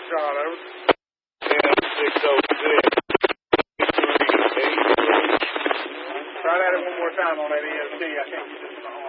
Charlie. 606. Try that one more time on that ESP. I can't get this phone.